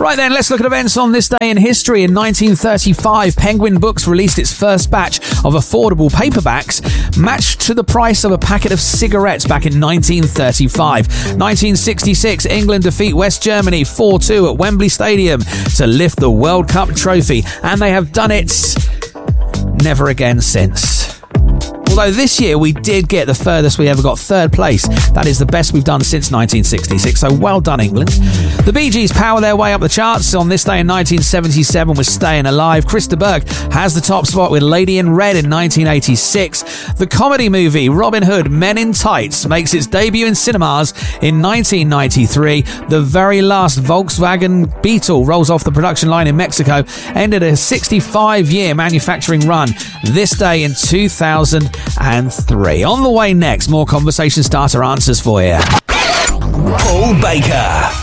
Right then, let's look at events on this day in history. In 1935, Penguin Books released its first batch of affordable paperbacks, matched to the price of a packet of cigarettes back in 1935. 1966, England defeat West Germany 4-2 at Wembley Stadium to lift the World Cup trophy, and they have done it never again since. Although this year we did get the furthest we ever got, third place. That is the best we've done since 1966, so well done, England. The Bee Gees power their way up the charts on this day in 1977 with Staying Alive. Chris de Burgh has the top spot with Lady in Red in 1986. The comedy movie Robin Hood Men in Tights makes its debut in cinemas in 1993. The very last Volkswagen Beetle rolls off the production line in Mexico, ended a 65-year manufacturing run this day in 2003. On the way next, more conversation starter answers for you. Paul Baker.